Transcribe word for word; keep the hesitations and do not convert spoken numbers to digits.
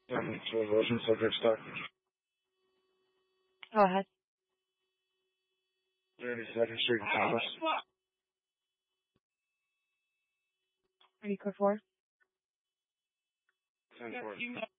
Um, to aversion subject stock. Go ahead. thirty-second Street in Thomas. Are you code four? ten four.